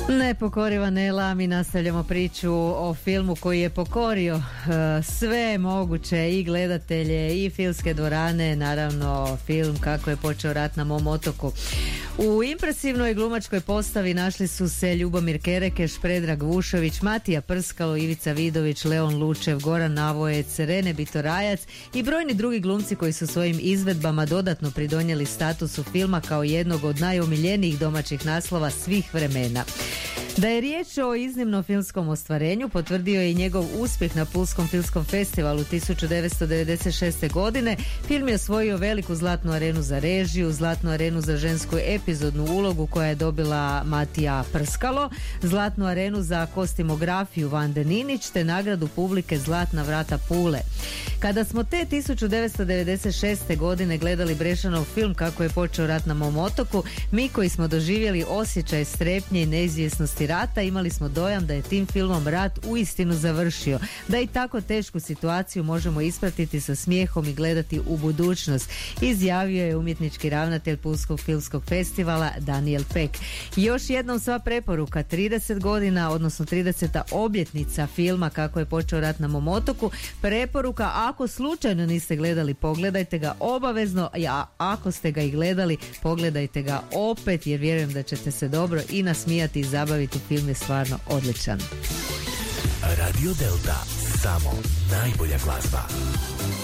Nepokoriva Nela, mi nastavljamo priču o filmu koji je pokorio sve moguće i gledatelje i filmske dvorane, naravno film Kako je počeo rat na mom otoku. U impresivnoj glumačkoj postavi našli su se Ljubomir Kerekeš, Predrag Vušović, Matija Prskalo, Ivica Vidović, Leon Lučev, Goran Navojec, Rene Bitorajac i brojni drugi glumci koji su svojim izvedbama dodatno pridonijeli statusu filma kao jednog od najomiljenijih domaćih naslova svih vremena. Da je riječ o iznimnom filmskom ostvarenju potvrdio je i njegov uspjeh na Pulskom filmskom festivalu 1996. godine. Film je osvojio veliku zlatnu arenu za režiju, zlatnu arenu za žensku epizodnu ulogu koja je dobila Matija Prskalo, zlatnu arenu za kostimografiju Vande Ninić te nagradu publike Zlatna vrata Pule. Kada smo te 1996. godine gledali Brešanov film Kako je počeo rat na mom otoku, mi koji smo doživjeli osjećaj strepnje i neizvjesnosti rata imali smo dojam da je tim filmom rat uistinu završio, da i tako tešku situaciju možemo ispratiti sa smijehom i gledati u budućnost, izjavio je umjetnički ravnatelj Pulskog filmskog festivala Daniel Pek. Još jednom sva preporuka, 30 godina, odnosno 30. obljetnica filma Kako je počeo rat na mom otoku. Preporuka, ako slučajno niste gledali, pogledajte ga obavezno, a ako ste ga i gledali, pogledajte ga opet, jer vjerujem da ćete se dobro i nasmijati i zabaviti. Film je stvarno odličan. Radio Delta, samo najbolja glazba.